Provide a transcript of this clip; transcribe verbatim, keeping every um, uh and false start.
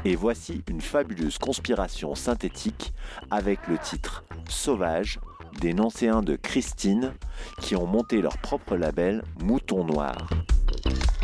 Et voici une fabuleuse conspiration synthétique avec le titre « Sauvage » des Nancéens de Christine qui ont monté leur propre label Mouton Noir.